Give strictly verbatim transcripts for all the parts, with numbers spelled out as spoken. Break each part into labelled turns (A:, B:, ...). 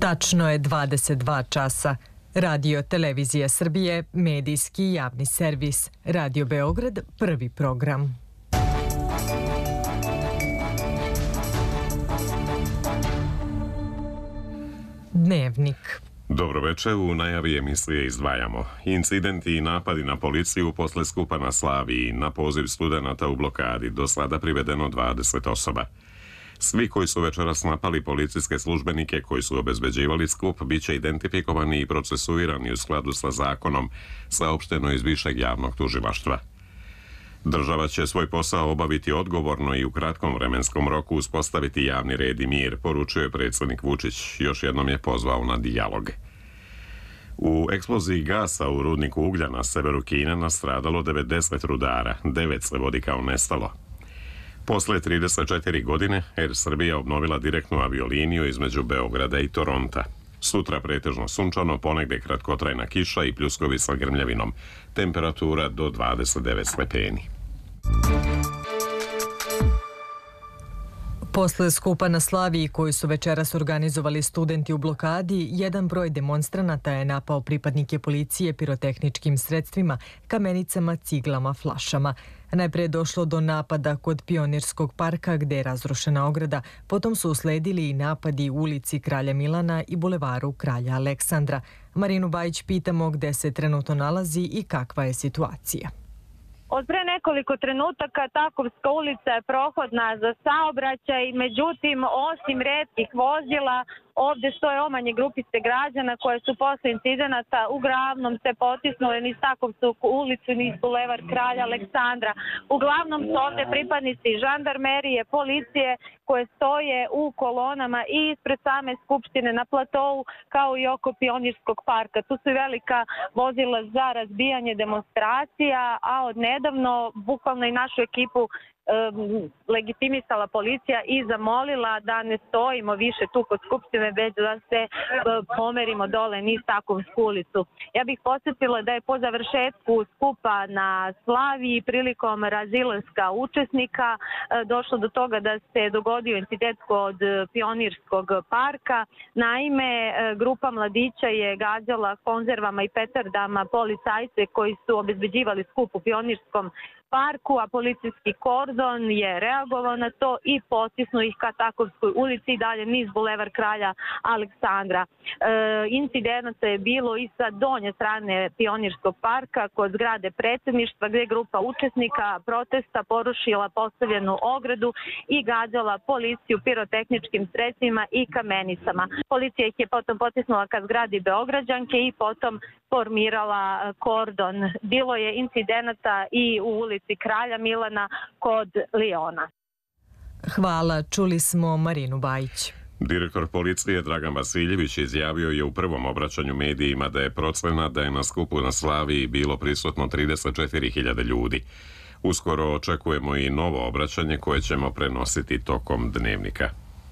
A: Tačno je dvadeset dva časa. Radio Televizija Srbije, medijski javni servis. Radio Beograd, prvi program. Dnevnik.
B: Dobro večer, u najavi emisije izdvajamo. Incidenti i napadi na policiju posle skupa na Slaviji, na poziv studenata u blokadi, do sada privedeno dvadeset osoba. Svi koji su večeras napali policijske službenike koji su obezbeđivali skup bit će identifikovani i procesuirani u skladu sa zakonom, saopšteno iz Višeg javnog tužilaštva. Država će svoj posao obaviti odgovorno i u kratkom vremenskom roku uspostaviti javni red i mir, poručuje predsjednik Vučić. Još jednom je pozvao na dijalog. U eksploziji gasa u rudniku uglja na severu Kine nastradalo devedeset rudara, devet se vodi kao nestalo. Posle trideset četiri godine, Er Srbija obnovila direktnu avioliniju između Beograda i Toronta. Sutra pretežno sunčano, ponegde kratkotrajna kiša i pljuskovi sa grmljavinom. Temperatura do dvadeset devet stepeni.
A: Posle skupa na Slaviji koji su večeras organizovali studenti u blokadi, jedan broj demonstranata je napao pripadnike policije pirotehničkim sredstvima, kamenicama, ciglama, flašama. Najpre je došlo do napada kod Pionirskog parka gde je razrušena ograda, potom su usledili i napadi u ulici Kralja Milana i bulevaru Kralja Aleksandra. Marinu Bajić pitamo gde se trenutno nalazi i kakva je situacija.
C: Od pre nekoliko trenutaka Takovska ulica je prohodna za saobraćaj, međutim, osim retkih vozila, ovde stoje omanje grupice građana koje su posle incidenata uglavnom se potisnule niz Takovsku ulicu, niz bulevar Kralja Aleksandra. Uglavnom su ovde pripadnici žandarmerije, policije koje stoje u kolonama i ispred same skupštine na platovu kao i oko Pionirskog parka. Tu su i velika vozila za razbijanje demonstracija, a od nedavno bukvalno i našu ekipu legitimisala policija i zamolila da ne stojimo više tu kod skupštine, već da se pomerimo dole niz Takovsku ulicu. Ja bih podsjetila da je po završetku skupa na Slaviji prilikom razilaska učesnika došlo do toga da se dogodio incident kod Pionirskog parka. Naime, grupa mladića je gađala konzervama i petardama policajce koji su obezbeđivali skup u Pionirskom parku, a policijski kordon je reagovao na to i potisnuo ih ka Takovskoj ulici i dalje niz bulevar Kralja Aleksandra. E, incidenata je bilo i sa donje strane Pionirskog parka kod zgrade predsjedništva gdje je grupa učesnika protesta porušila postavljenu ogradu i gađala policiju pirotehničkim sredstvima i kamenicama. Policija ih je potom potisnula ka zgradi Beograđanke i potom formirala kordon. Bilo je incidenata i u ulici Kralja Milana kod Liona.
A: Hvala, čuli smo Marinu Bajić.
B: Direktor policije Dragan Vasiljević izjavio je u prvom obraćanju medijima da je procena da je na skupu na Slaviji bilo prisutno trideset četiri hiljade ljudi. Uskoro očekujemo i novo obraćanje koje ćemo prenositi tokom dnevnika.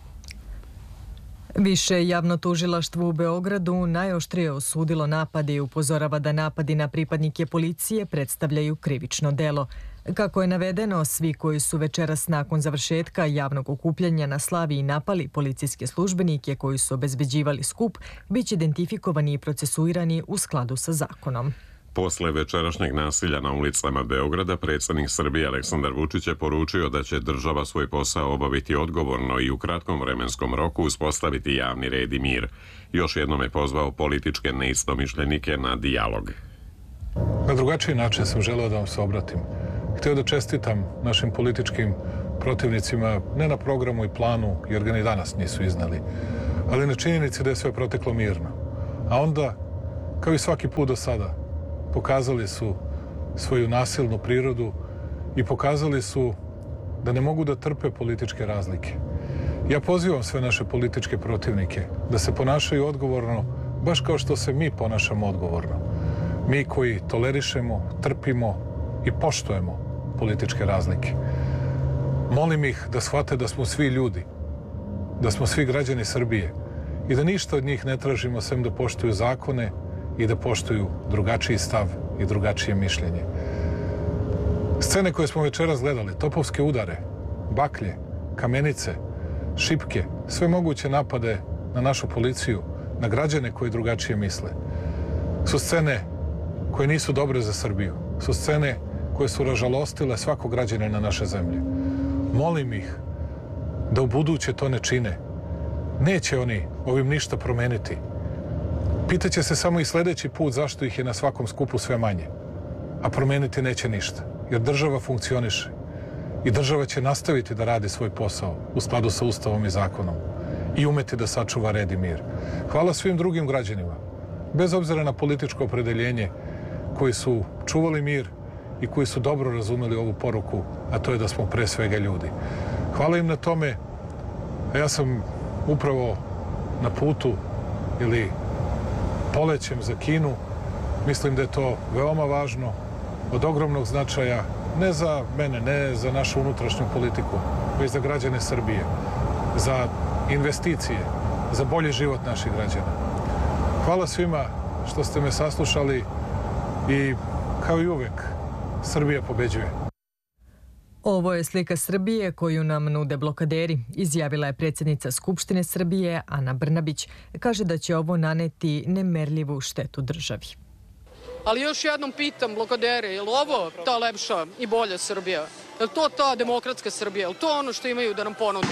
A: Više javno tužilaštvo u Beogradu najoštrije osudilo napade i upozorava da napadi na pripadnike policije predstavljaju krivično delo. Kako je navedeno, svi koji su večeras nakon završetka javnog okupljanja na Slaviji napali policijske službenike koji su obezbeđivali skup, bit će identifikovani i procesuirani u skladu sa zakonom.
B: Posle večerašnjeg nasilja na ulicama Beograda, predsjednik Srbije Aleksandar Vučić je poručio da će država svoj posao obaviti odgovorno i u kratkom vremenskom roku uspostaviti javni red i mir. Još jednom je pozvao političke neistomišljenike na dijalog.
D: Na drugačiji način sam želeo da vam se obratim. Htio da čestitam našim političkim protivnicima, ne na programu i planu, jer ga ni danas nisu iznali, ali na činjenici da je sve proteklo mirno. A onda, kao i svaki put do sada, pokazali su svoju nasilnu prirodu i pokazali su da ne mogu da trpe političke razlike. Ja pozivam sve naše političke protivnike da se ponašaju odgovorno, baš kao što se mi ponašamo odgovorno. Mi koji tolerišemo, trpimo i poštujemo političke razlike. Molim ih da shvate da smo svi ljudi, da smo svi građani Srbije i da ništa od njih ne tražimo sem da poštuju zakone i da poštuju drugačiji stav i drugačije mišljenje. Scene koje smo večeras gledali, topovske udare, baklje, kamenice, šipke, sve moguće napade na našu policiju, na građane koji drugačije misle. Su scene koje nisu dobre za Srbiju. Su scene koje su ražalostile svakog građanina naše zemlje. Molim ih da u buduće to ne čine. Neće oni ovim ništa promeniti. Pitaće se samo i sljedeći put zašto ih je na svakom skupu sve manje. A promeniti neće ništa. Jer država funkcioniše. I država će nastaviti da radi svoj posao u skladu sa Ustavom i zakonom. I umeti da sačuva red i mir. Hvala svim drugim građanima. Bez obzira na političko opredeljenje, koji su čuvali mir i koji su dobro razumeli ovu poruku, a to je da smo pre svega ljudi. Hvala im na tome. Ja sam upravo na putu ili polećem za Kinu. Mislim da je to veoma važno, od ogromnog značaja, ne za mene, ne za našu unutrašnju politiku, već za građane Srbije, za investicije, za bolji život naših građana. Hvala svima što ste me saslušali i, kao i uvek, Srbija pobeđuje.
A: Ovo je slika Srbije koju nam nude blokaderi, izjavila je predsjednica Skupštine Srbije Ana Brnabić. Kaže da će ovo naneti nemerljivu štetu državi.
E: Ali još jednom pitam blokadere, je li ovo ta lepša i bolja Srbija? Je li to ta demokratska Srbija? Je li to ono što imaju da nam ponude?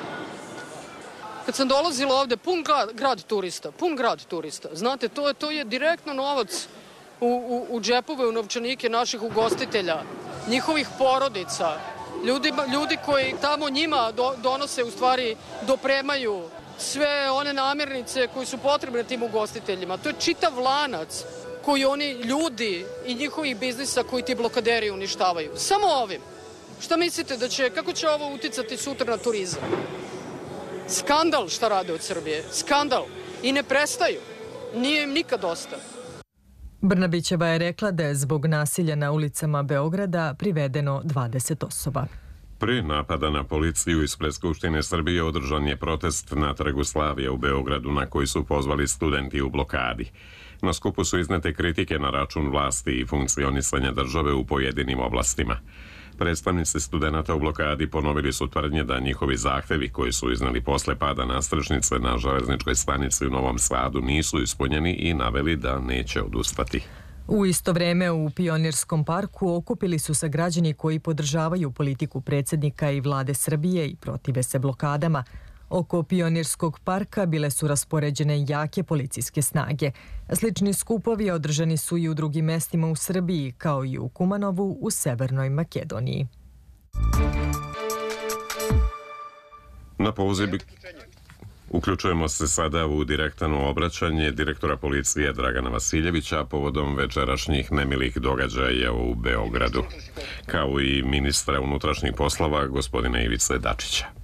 E: Kad sam dolazila ovde, pun grad, grad turista, pun grad turista. Znate, to je, to je direktno novac u, u, u džepove, u novčanike naših ugostitelja, njihovih porodica, ljudi, ljudi koji tamo njima do, donose, u stvari dopremaju sve one namirnice koji su potrebne tim ugostiteljima. To je čitav lanac koji oni ljudi i njihovih biznisa koji ti blokaderi uništavaju. Samo ovim. Šta mislite da će, kako će ovo uticati sutra na turizam? Skandal šta rade od Srbije. Skandal. I ne prestaju. Nije im nikad dosta.
A: Brnabićeva je rekla da je zbog nasilja na ulicama Beograda privedeno dvadeset osoba.
B: Pre napada na policiju ispred Skupštine Srbije održan je protest na Trgu Slavije u Beogradu na koji su pozvali studenti u blokadi. Na skupu su iznete kritike na račun vlasti i funkcionisanja države u pojedinim oblastima. Predstavnici studenata u blokadi ponovili su tvrdnje da njihovi zahtevi koji su iznali posle pada nastrešnice na železničkoj stanici u Novom Sadu nisu ispunjeni i naveli da neće odustati.
A: U isto vreme u Pionirskom parku okupili su se građani koji podržavaju politiku predsjednika i vlade Srbije i protive se blokadama. Oko Pionirskog parka bile su raspoređene jake policijske snage. Slični skupovi održani su i u drugim mestima u Srbiji, kao i u Kumanovu u Severnoj Makedoniji.
B: Na poziv uključujemo se sada u direktno obraćanje direktora policije Dragana Vasiljevića povodom večerašnjih nemilih događaja u Beogradu, kao i ministra unutrašnjih poslova gospodina Ivice Dačića.